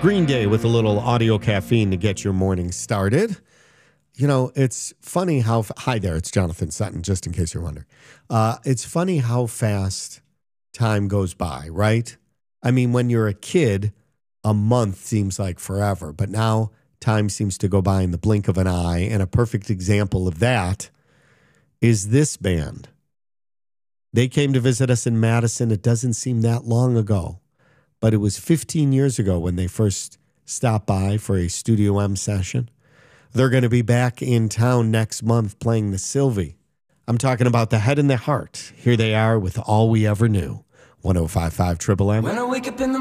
Green Day with a little audio caffeine to get your morning started. You know, it's funny how... Hi there, it's Jonathan Sutton, just in case you're wondering. It's funny how fast time goes by, right? I mean, when you're a kid, a month seems like forever, but now time seems to go by in the blink of an eye, and a perfect example of that is this band. They came to visit us in Madison. It doesn't seem that long ago, but it was 15 years ago when they first stopped by for a Studio M session. They're going to be back in town next month playing the Sylvie. I'm talking about The Head and the Heart. Here they are with All We Ever Knew. 105.5 Triple M. When I wake up in the